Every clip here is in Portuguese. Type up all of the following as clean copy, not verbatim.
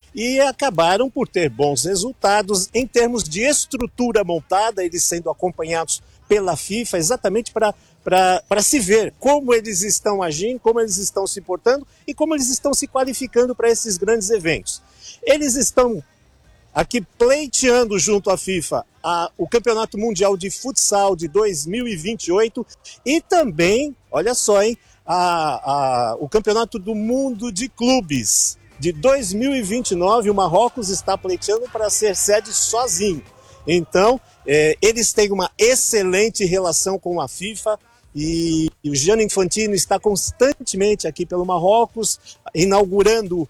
e acabaram por ter bons resultados em termos de estrutura montada, eles sendo acompanhados pela FIFA exatamente para se ver como eles estão agindo, como eles estão se portando e como eles estão se qualificando para esses grandes eventos. Eles estão aqui pleiteando junto à FIFA o Campeonato Mundial de Futsal de 2028 e também, olha só, hein, o Campeonato do Mundo de Clubes de 2029. O Marrocos está pleiteando para ser sede sozinho. Então, eles têm uma excelente relação com a FIFA e o Gianni Infantino está constantemente aqui pelo Marrocos, inaugurando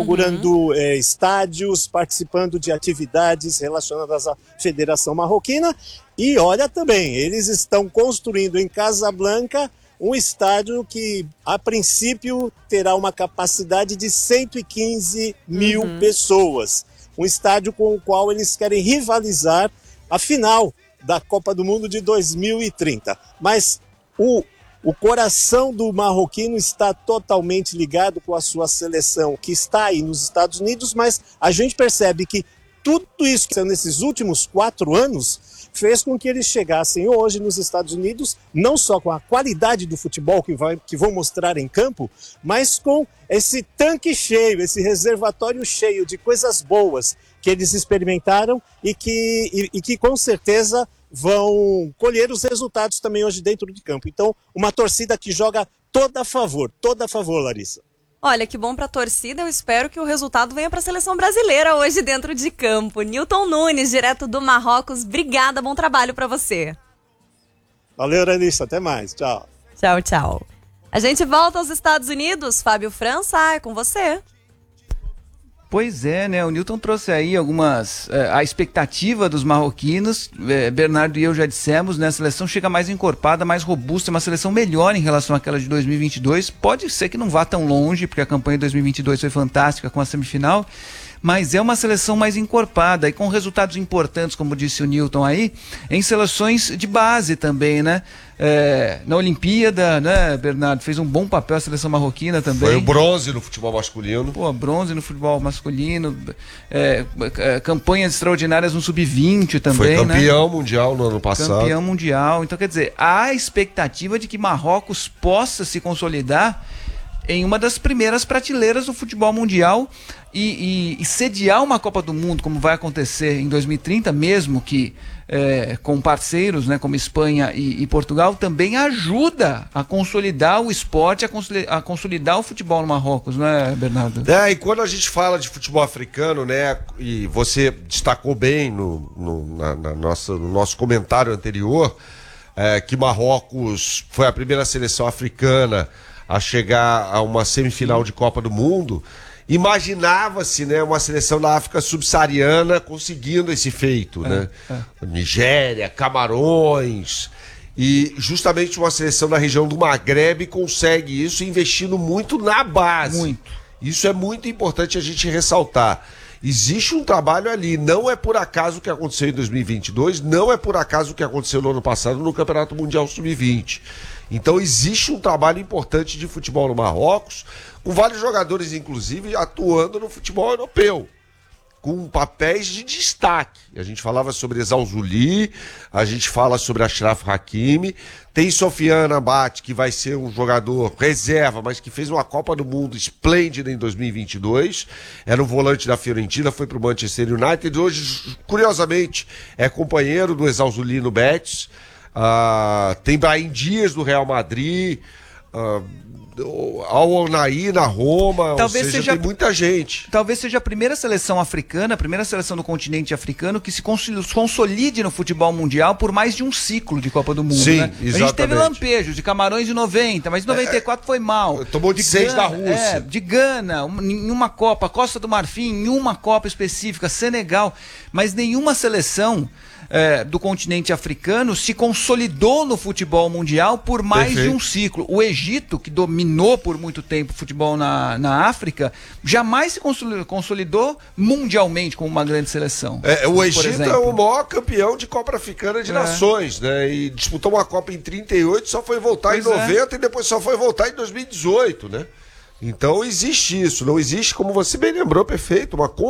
estádios, participando de atividades relacionadas à Federação Marroquina. E olha também, eles estão construindo em Casablanca um estádio que, a princípio, terá uma capacidade de 115 mil pessoas. Um estádio com o qual eles querem rivalizar a final da Copa do Mundo de 2030. Mas o coração do marroquino está totalmente ligado com a sua seleção, que está aí nos Estados Unidos, mas a gente percebe que tudo isso que nesses últimos 4 anos fez com que eles chegassem hoje nos Estados Unidos, não só com a qualidade do futebol que vão mostrar em campo, mas com esse tanque cheio, esse reservatório cheio de coisas boas que eles experimentaram e que com certeza vão colher os resultados também hoje dentro de campo. Então, uma torcida que joga toda a favor, Larissa. Olha, que bom para a torcida, eu espero que o resultado venha para a seleção brasileira hoje dentro de campo. Nilton Nunes, direto do Marrocos, obrigada, bom trabalho para você. Valeu, Larissa, até mais, tchau. Tchau, tchau. A gente volta aos Estados Unidos, Fábio França, é com você. Pois é, né? O Nilton trouxe aí a expectativa dos marroquinos. Bernardo e eu já dissemos, né? A seleção chega mais encorpada, mais robusta, uma seleção melhor em relação àquela de 2022. Pode ser que não vá tão longe, porque a campanha de 2022 foi fantástica com a semifinal, mas é uma seleção mais encorpada e com resultados importantes, como disse o Nilton aí, em seleções de base também, né? Na Olimpíada, né, Bernardo? Fez um bom papel a seleção marroquina também. Foi o bronze no futebol masculino. Pô, bronze no futebol masculino. Campanhas extraordinárias no Sub-20 também, foi campeão, né? mundial no ano passado. Campeão mundial. Então, quer dizer, há a expectativa de que Marrocos possa se consolidar em uma das primeiras prateleiras do futebol mundial e sediar uma Copa do Mundo, como vai acontecer em 2030, mesmo que com parceiros, né, como Espanha e Portugal, também ajuda a consolidar o esporte, a consolidar o futebol no Marrocos, né, Bernardo? E quando a gente fala de futebol africano, né, e você destacou bem no nosso comentário anterior, que Marrocos foi a primeira seleção africana a chegar a uma semifinal de Copa do Mundo. Imaginava-se, né, uma seleção da África subsaariana conseguindo esse feito, né? Nigéria, Camarões, e justamente uma seleção da região do Maghreb consegue isso investindo muito na base. Muito. Isso é muito importante a gente ressaltar. Existe um trabalho ali, não é por acaso o que aconteceu em 2022, não é por acaso o que aconteceu no ano passado no Campeonato Mundial Sub-20. Então existe um trabalho importante de futebol no Marrocos, com vários jogadores, inclusive, atuando no futebol europeu, com papéis de destaque. A gente falava sobre Ezalzouli, a gente fala sobre Achraf Hakimi, tem Sofiane Amrabat, que vai ser um jogador reserva, mas que fez uma Copa do Mundo esplêndida em 2022, era um volante da Fiorentina, foi para o Manchester United, hoje, curiosamente, é companheiro do Ezalzouli no Betis. Tem Brahim Dias do Real Madrid, Al-Onaí na Roma, talvez seja, tem muita gente. Talvez seja a primeira seleção africana, a primeira seleção do continente africano que se consolide no futebol mundial por mais de um ciclo de Copa do Mundo. Sim, né? exatamente. A gente teve lampejos de Camarões de 90, mas em 94 foi mal. Tomou de 6 da Rússia. De Gana, em uma Copa, Costa do Marfim, em uma Copa específica, Senegal, mas nenhuma seleção do continente africano se consolidou no futebol mundial por mais de um ciclo. O Egito, que dominou por muito tempo o futebol na África, jamais se consolidou mundialmente como uma grande seleção. O Egito é o maior campeão de Copa Africana de Nações, né? E disputou uma Copa em 38, só foi voltar em 90 e depois só foi voltar em 2018, né? Então existe isso, não existe, como você bem lembrou, perfeito, uma